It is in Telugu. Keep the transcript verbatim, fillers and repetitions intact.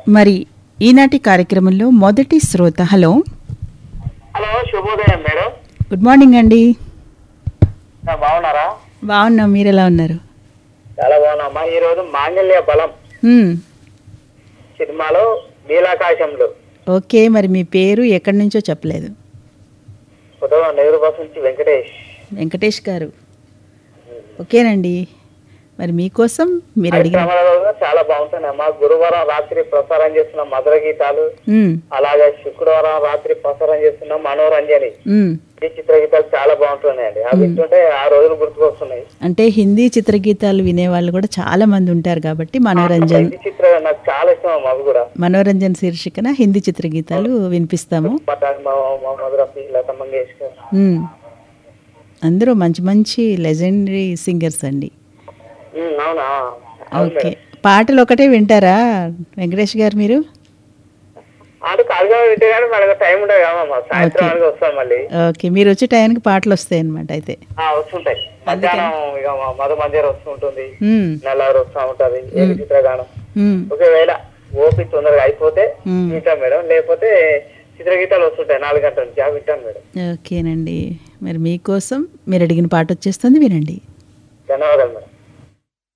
మరి ఈనాటి కార్యక్రమంలో మొదటి శ్రోత. హలో హలో, శుభోదయం మేడం. గుడ్ మార్నింగ్ అండి. ఆ, బాగున్నారా? బాగున్నాం, మీరు ఎలా ఉన్నారు? చాలా బాగున్నామ్మా. ఈ రోజు మాంగళ్య బలం మ్మ్. సినిమాలో నీలాకాశంలో ఓకే, మరి మీ పేరు ఎక్కడి నుంచో చెప్పలేదు. కొత్తగా నెహ్రూ బస్ నుంచి వెంకటేష్. వెంకటేష్ గారు, ఓకేనండి. మరి మీకోసం మీరు అడిగిన కార్యక్రమాలలో చాలా బాగుంటున్నాయమ్మా. గురువారం రాత్రి ప్రసారం చేస్తున్న మధుర గీతాలు, మ్మ్. అలాగే శుక్రవారం రాత్రి ప్రసారం చేస్తున్న మనోరంజని, మ్మ్. ఈ చిత్ర గీతాలు చాలా బాగుంటున్నాయండి. అవి వింటుంటే ఆ రోజులు గుర్తుకొస్తున్నాయి. అంటే హిందీ చిత్రగీతాలు వినేవాళ్ళు కూడా చాలా మంది ఉంటారు కాబట్టి మనోరంజన్ ఈ చిత్ర నాకు చాలా ఇష్టం అమ్మా. అవి కూడా మనోరంజన్ శీర్షికన హిందీ చిత్రగీతాలు వినిపిస్తాము. పటాన్ మా- మా మధురఫీ, లతా మంగేష్కర్. మ్మ్. అందరూ మంచి మంచి లెజెండరీ సింగర్స్ అండి. ఉమ్, అవునా? అవును ఓకే, మేడం. పాటలు ఒకటే వింటారా వెంకటేష్ గారు మీరు? అంటే కాలుగా వింటే కానీ మనకు టైం ఉండదు కదమ్మా. సాయంత్రం ఓకే. వరకు వస్తాం మళ్ళీ. ఓకే, మీరు వచ్చే టైంకి పాటలు వస్తాయి అన్నమాట అయితే. ఆ, వస్తుంటాయి. మధ్యాహ్నం ఇక మా మధు మంజరి వస్తుంటుంది, మ్మ్. నల్లారు వస్తూ ఉంటది, ఏది చిత్రగానం. మ్మ్. ఒకవేళ ఓపి తొందరగా అయిపోతే మ్మ్. వింటాం మేడం, లేకపోతే చిత్రగీతాలు వస్తుంటాయి నాలుగు గంటల నుంచి, అవి వింటాం మేడం. ఓకేనండి, మరి మీకోసం మీరు అడిగిన పాట వచ్చేస్తుంది, వినండి. ధన్యవాదాలు మేడం.